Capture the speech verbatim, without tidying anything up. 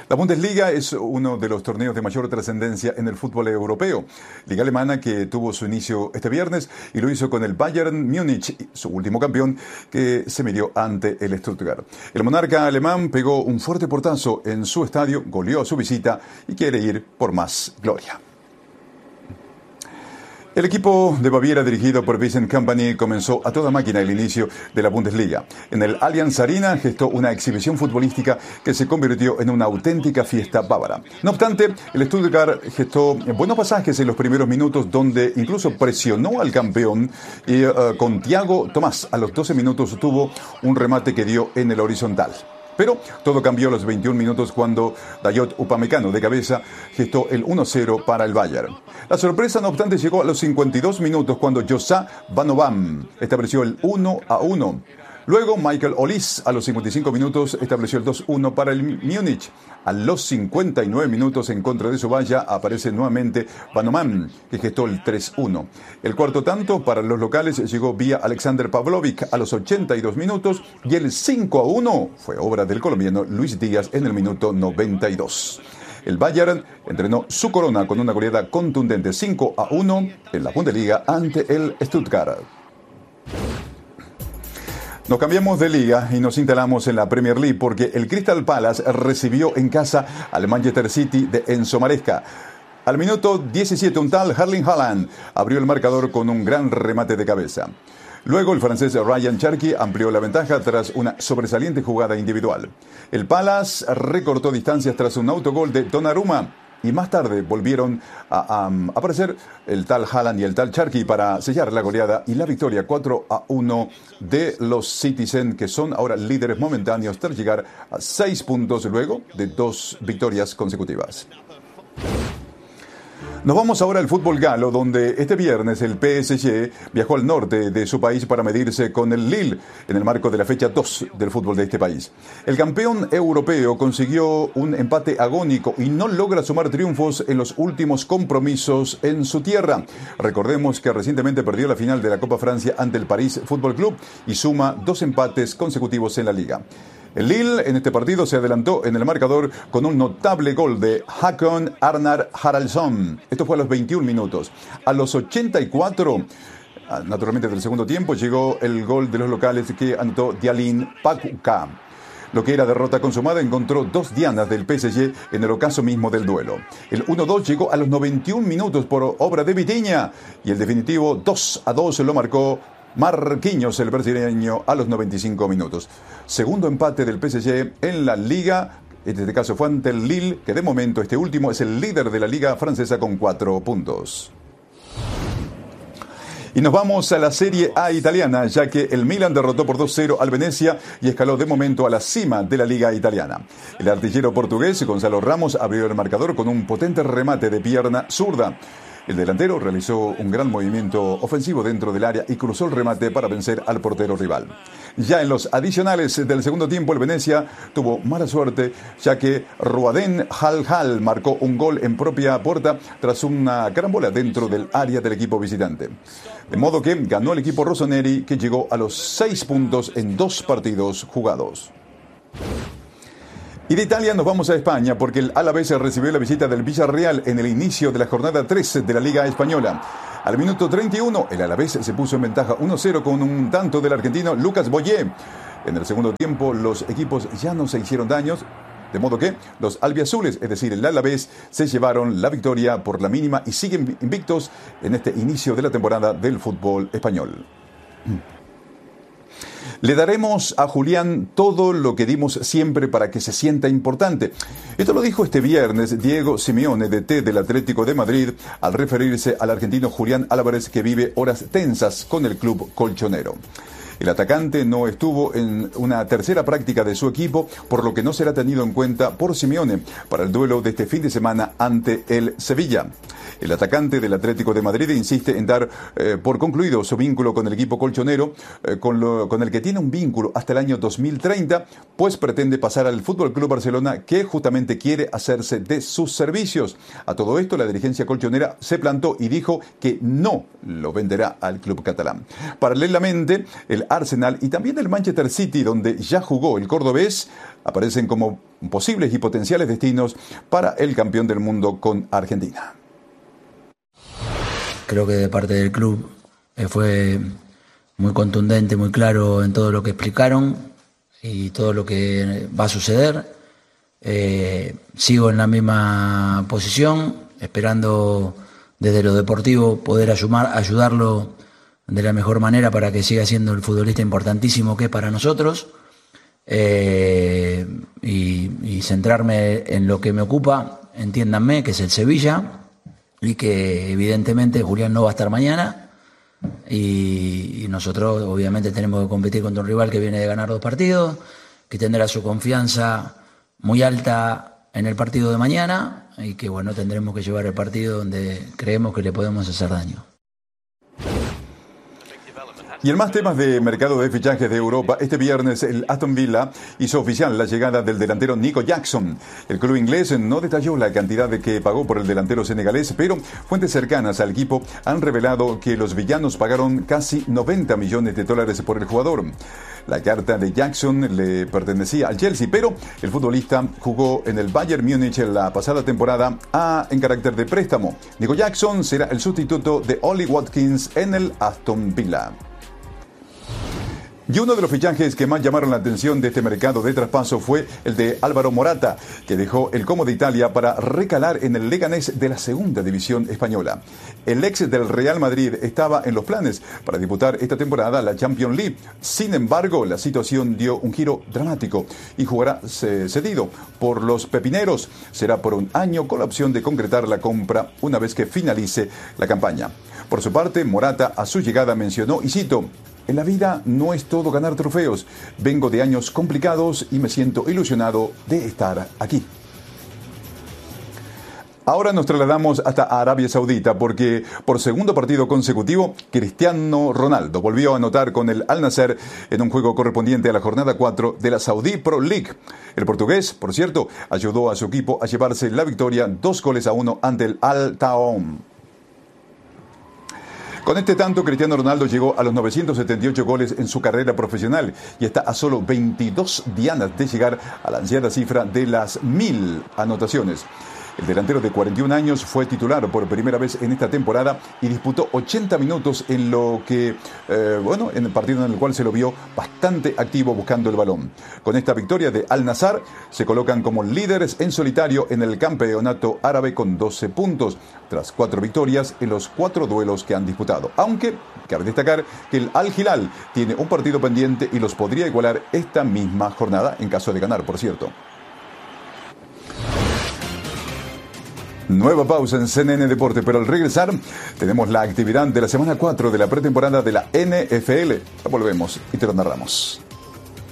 La Bundesliga es uno de los torneos de mayor trascendencia en el fútbol europeo. Liga alemana que tuvo su inicio este viernes y lo hizo con el Bayern Múnich, su último campeón, que se midió ante el Stuttgart. El monarca alemán pegó un fuerte portazo en su estadio, goleó a su visita y quiere ir por más gloria. El equipo de Baviera, dirigido por Vincent Kompany, comenzó a toda máquina el inicio de la Bundesliga. En el Allianz Arena gestó una exhibición futbolística que se convirtió en una auténtica fiesta bávara. No obstante, el Stuttgart gestó buenos pasajes en los primeros minutos, donde incluso presionó al campeón y uh, con Thiago Tomás a los doce minutos tuvo un remate que dio en el horizontal. Pero todo cambió a los veintiún minutos cuando Dayot Upamecano de cabeza gestó el uno cero para el Bayern. La sorpresa, no obstante, llegó a los cincuenta y dos minutos cuando Joshua Vanovam estableció el uno a uno. Luego Michael Olise a los cincuenta y cinco minutos estableció el dos uno para el Múnich. A los cincuenta y nueve minutos en contra de su valla aparece nuevamente Vanovam, que gestó el tres uno. El cuarto tanto para los locales llegó vía Alexander Pavlovic a los ochenta y dos minutos y el cinco a uno fue obra del colombiano Luis Díaz en el minuto noventa y dos. El Bayern entrenó su corona con una goleada contundente cinco a uno en la Bundesliga ante el Stuttgart. Nos cambiamos de liga y nos instalamos en la Premier League porque el Crystal Palace recibió en casa al Manchester City de Enzo Maresca. Al minuto diecisiete, un tal Erling Haaland abrió el marcador con un gran remate de cabeza. Luego el francés Ryan Cherki amplió la ventaja tras una sobresaliente jugada individual. El Palace recortó distancias tras un autogol de Donnarumma. Y más tarde volvieron a, a, a aparecer el tal Haaland y el tal Cherki para sellar la goleada y la victoria cuatro a uno de los Citizen, que son ahora líderes momentáneos tras llegar a seis puntos luego de dos victorias consecutivas. Nos vamos ahora al fútbol galo, donde este viernes el P S G viajó al norte de su país para medirse con el Lille en el marco de la fecha dos del fútbol de este país. El campeón europeo consiguió un empate agónico y no logra sumar triunfos en los últimos compromisos en su tierra. Recordemos que recientemente perdió la final de la Copa Francia ante el París Fútbol Club y suma dos empates consecutivos en la liga. El Lille en este partido se adelantó en el marcador con un notable gol de Håkon Arnar Haraldsson. Esto fue a los veintiún minutos. A los ochenta y cuatro, naturalmente del segundo tiempo, llegó el gol de los locales que anotó Dialin Pakuka. Lo que era derrota consumada encontró dos dianas del P S G en el ocaso mismo del duelo. El uno dos llegó a los noventa y un minutos por obra de Vitinha y el definitivo dos a dos lo marcó Marquinhos, el brasileño, a los noventa y cinco minutos. Segundo empate del P S G en la Liga. En este caso fue ante el Lille, que de momento este último es el líder de la Liga francesa con cuatro puntos. Y nos vamos a la Serie A italiana, ya que el Milan derrotó por dos cero al Venezia y escaló de momento a la cima de la Liga italiana. El artillero portugués Gonzalo Ramos abrió el marcador con un potente remate de pierna zurda. El delantero realizó un gran movimiento ofensivo dentro del área y cruzó el remate para vencer al portero rival. Ya en los adicionales del segundo tiempo, el Venezia tuvo mala suerte, ya que Ruaden Hal-Hal marcó un gol en propia puerta tras una carambola dentro del área del equipo visitante. De modo que ganó el equipo rossoneri, que llegó a los seis puntos en dos partidos jugados. Y de Italia nos vamos a España porque el Alavés recibió la visita del Villarreal en el inicio de la jornada tres de la Liga Española. Al minuto treinta y uno, el Alavés se puso en ventaja uno cero con un tanto del argentino Lucas Boyé. En el segundo tiempo, los equipos ya no se hicieron daños, de modo que los albiazules, es decir, el Alavés, se llevaron la victoria por la mínima y siguen invictos en este inicio de la temporada del fútbol español. Le daremos a Julián todo lo que dimos siempre para que se sienta importante. Esto lo dijo este viernes Diego Simeone, D T del Atlético de Madrid, al referirse al argentino Julián Álvarez, que vive horas tensas con el club colchonero. El atacante no estuvo en una tercera práctica de su equipo, por lo que no será tenido en cuenta por Simeone para el duelo de este fin de semana ante el Sevilla. El atacante del Atlético de Madrid insiste en dar eh, por concluido su vínculo con el equipo colchonero, eh, con, lo, con el que tiene un vínculo hasta el año dos mil treinta, pues pretende pasar al F C Barcelona, que justamente quiere hacerse de sus servicios. A todo esto, la dirigencia colchonera se plantó y dijo que no lo venderá al club catalán. Paralelamente, el Arsenal y también el Manchester City, donde ya jugó el cordobés, aparecen como posibles y potenciales destinos para el campeón del mundo con Argentina. Creo que de parte del club eh, fue muy contundente, muy claro en todo lo que explicaron y todo lo que va a suceder. Eh, sigo en la misma posición, esperando desde lo deportivo poder ayudar, ayudarlo de la mejor manera para que siga siendo el futbolista importantísimo que es para nosotros, eh, y, y centrarme en lo que me ocupa, entiéndanme, que es el Sevilla, y que evidentemente Julián no va a estar mañana, y, y nosotros obviamente tenemos que competir contra un rival que viene de ganar dos partidos, que tendrá su confianza muy alta en el partido de mañana y que bueno, tendremos que llevar el partido donde creemos que le podemos hacer daño. Y en más temas de mercado de fichajes de Europa, este viernes el Aston Villa hizo oficial la llegada del delantero Nico Jackson. El club inglés no detalló la cantidad de que pagó por el delantero senegalés, pero fuentes cercanas al equipo han revelado que los villanos pagaron casi noventa millones de dólares por el jugador. La carta de Jackson le pertenecía al Chelsea, pero el futbolista jugó en el Bayern Múnich la pasada temporada a, en carácter de préstamo. Nico Jackson será el sustituto de Ollie Watkins en el Aston Villa. Y uno de los fichajes que más llamaron la atención de este mercado de traspaso fue el de Álvaro Morata, que dejó el Como de Italia para recalar en el Leganés de la segunda división española. El ex del Real Madrid estaba en los planes para disputar esta temporada la Champions League. Sin embargo, la situación dio un giro dramático y jugará cedido por los pepineros. Será por un año con la opción de concretar la compra una vez que finalice la campaña. Por su parte, Morata a su llegada mencionó, y cito: "En la vida no es todo ganar trofeos. Vengo de años complicados y me siento ilusionado de estar aquí". Ahora nos trasladamos hasta Arabia Saudita porque por segundo partido consecutivo Cristiano Ronaldo volvió a anotar con el Al Nassr en un juego correspondiente a la jornada cuatro de la Saudi Pro League. El portugués, por cierto, ayudó a su equipo a llevarse la victoria dos goles a uno ante el Al Taom. Con este tanto, Cristiano Ronaldo llegó a los novecientos setenta y ocho goles en su carrera profesional y está a solo veintidós dianas de llegar a la ansiada cifra de las mil anotaciones. El delantero de cuarenta y un años fue titular por primera vez en esta temporada y disputó ochenta minutos en lo que, eh, bueno, en el partido en el cual se lo vio bastante activo buscando el balón. Con esta victoria de Al Nassr se colocan como líderes en solitario en el campeonato árabe con doce puntos, tras cuatro victorias en los cuatro duelos que han disputado. Aunque cabe destacar que el Al Hilal tiene un partido pendiente y los podría igualar esta misma jornada en caso de ganar, por cierto. Nueva pausa en C N N Deporte, pero al regresar tenemos la actividad de la semana cuatro de la pretemporada de la N F L. Volvemos y te lo narramos.